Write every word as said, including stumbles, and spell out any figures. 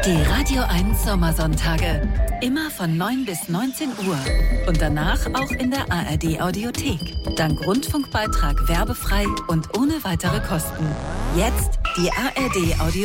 Die Radio eins Sommersonntage. Immer von neun bis neunzehn Uhr. Und danach auch in der A R D Audiothek. Dank Rundfunkbeitrag werbefrei und ohne weitere Kosten. Jetzt die A R D Audiothek.